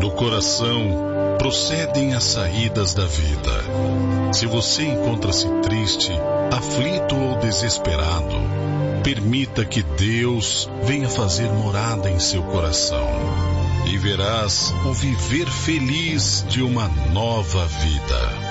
Do coração procedem as saídas da vida. Se você encontra-se triste, aflito ou desesperado, permita que Deus venha fazer morada em seu coração e verás o viver feliz de uma nova vida.